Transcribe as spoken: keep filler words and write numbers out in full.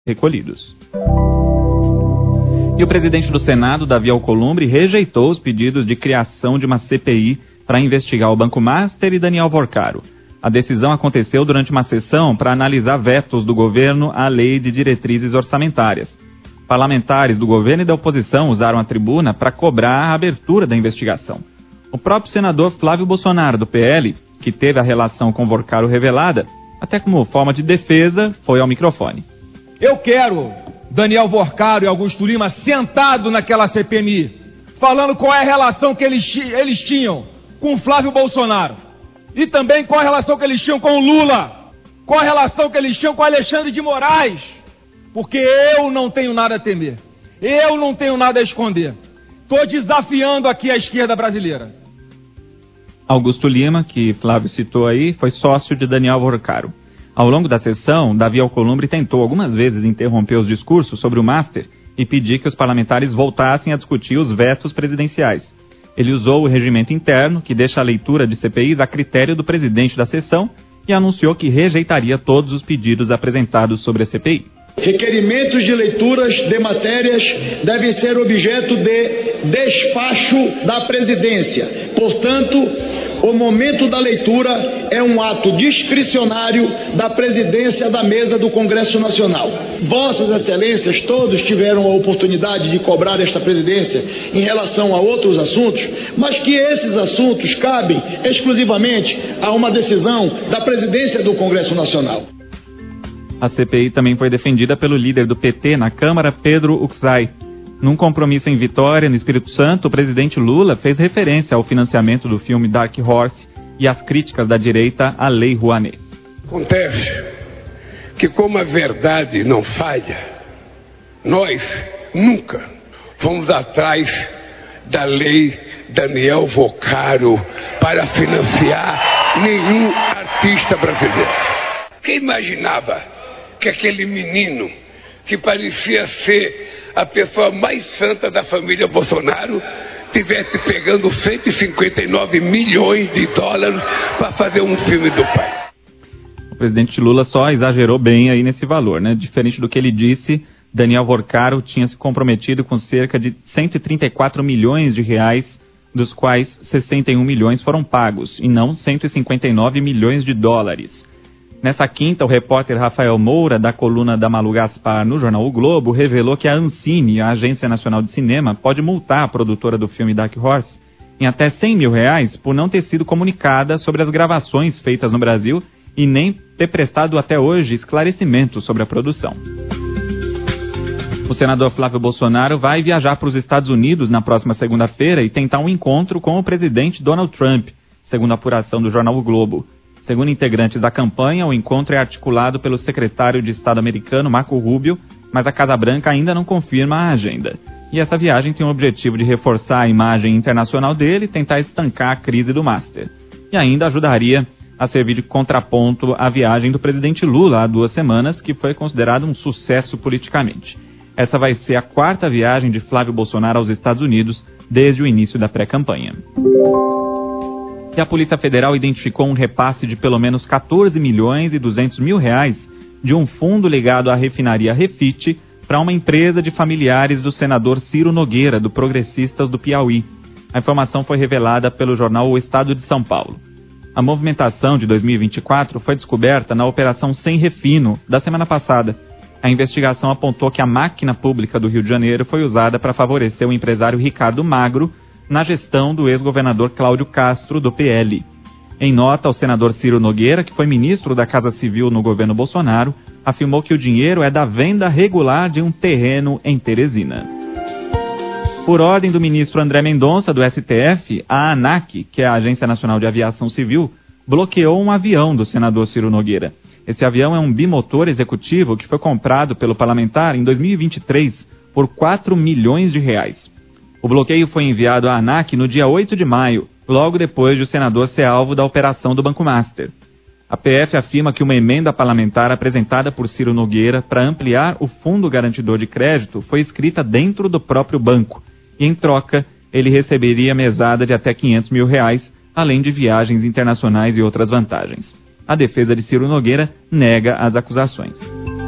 recolhidos. E o presidente do Senado, Davi Alcolumbre, rejeitou os pedidos de criação de uma C P I para investigar o Banco Master e Daniel Vorcaro. A decisão aconteceu durante uma sessão para analisar vetos do governo à Lei de Diretrizes Orçamentárias. Parlamentares do governo e da oposição usaram a tribuna para cobrar a abertura da investigação. O próprio senador Flávio Bolsonaro, do P L, que teve a relação com Vorcaro revelada, até como forma de defesa, foi ao microfone. Eu quero Daniel Vorcaro e Augusto Lima sentado naquela C P M I, falando qual é a relação que eles, eles tinham com Flávio Bolsonaro. E também qual a relação que eles tinham com o Lula. Qual a relação que eles tinham com Alexandre de Moraes. Porque eu não tenho nada a temer. Eu não tenho nada a esconder. Estou desafiando aqui a esquerda brasileira. Augusto Lima, que Flávio citou aí, foi sócio de Daniel Vorcaro. Ao longo da sessão, Davi Alcolumbre tentou algumas vezes interromper os discursos sobre o Master e pedir que os parlamentares voltassem a discutir os vetos presidenciais. Ele usou o regimento interno, que deixa a leitura de C P Is a critério do presidente da sessão, e anunciou que rejeitaria todos os pedidos apresentados sobre a C P I. Requerimentos de leituras de matérias devem ser objeto de despacho da presidência. Portanto, o momento da leitura é um ato discricionário da presidência da mesa do Congresso Nacional. Vossas Excelências todos tiveram a oportunidade de cobrar esta presidência em relação a outros assuntos, mas que esses assuntos cabem exclusivamente a uma decisão da presidência do Congresso Nacional. A C P I também foi defendida pelo líder do P T na Câmara, Pedro Uxay. Num compromisso em Vitória, no Espírito Santo, o presidente Lula fez referência ao financiamento do filme Dark Horse e às críticas da direita à Lei Rouanet. Acontece que, como a verdade não falha, nós nunca fomos atrás da Lei Daniel Vorcaro para financiar nenhum artista brasileiro. Quem imaginava que aquele menino, que parecia ser a pessoa mais santa da família Bolsonaro, estivesse pegando cento e cinquenta e nove milhões de dólares para fazer um filme do pai? O presidente Lula só exagerou bem aí nesse valor, né? Diferente do que ele disse, Daniel Vorcaro tinha se comprometido com cerca de cento e trinta e quatro milhões de reais, dos quais sessenta e um milhões foram pagos, e não cento e cinquenta e nove milhões de dólares. Nessa quinta, o repórter Rafael Moura, da coluna da Malu Gaspar no jornal O Globo, revelou que a Ancine, a Agência Nacional de Cinema, pode multar a produtora do filme Dark Horse em até cem mil reais por não ter sido comunicada sobre as gravações feitas no Brasil e nem ter prestado até hoje esclarecimentos sobre a produção. O senador Flávio Bolsonaro vai viajar para os Estados Unidos na próxima segunda-feira e tentar um encontro com o presidente Donald Trump, segundo a apuração do jornal O Globo. Segundo integrantes da campanha, o encontro é articulado pelo secretário de Estado americano, Marco Rubio, mas a Casa Branca ainda não confirma a agenda. E essa viagem tem o objetivo de reforçar a imagem internacional dele e tentar estancar a crise do Master. E ainda ajudaria a servir de contraponto à viagem do presidente Lula há duas semanas, que foi considerado um sucesso politicamente. Essa vai ser a quarta viagem de Flávio Bolsonaro aos Estados Unidos desde o início da pré-campanha. E a Polícia Federal identificou um repasse de pelo menos quatorze milhões e duzentos mil reais de um fundo ligado à refinaria Refit para uma empresa de familiares do senador Ciro Nogueira, do Progressistas do Piauí. A informação foi revelada pelo jornal O Estado de São Paulo. A movimentação de dois mil e vinte e quatro foi descoberta na Operação Sem Refino, da semana passada. A investigação apontou que a máquina pública do Rio de Janeiro foi usada para favorecer o empresário Ricardo Magro na gestão do ex-governador Cláudio Castro, do P L. Em nota, o senador Ciro Nogueira, que foi ministro da Casa Civil no governo Bolsonaro, afirmou que o dinheiro é da venda regular de um terreno em Teresina. Por ordem do ministro André Mendonça, do S T F, a ANAC, que é a Agência Nacional de Aviação Civil, bloqueou um avião do senador Ciro Nogueira. Esse avião é um bimotor executivo que foi comprado pelo parlamentar em dois mil e vinte e três por quatro milhões de reais. O bloqueio foi enviado à ANAC no dia oito de maio, logo depois de o senador ser alvo da operação do Banco Master. A P F afirma que uma emenda parlamentar apresentada por Ciro Nogueira para ampliar o Fundo Garantidor de Crédito foi escrita dentro do próprio banco e, em troca, ele receberia mesada de até quinhentos mil reais, além de viagens internacionais e outras vantagens. A defesa de Ciro Nogueira nega as acusações.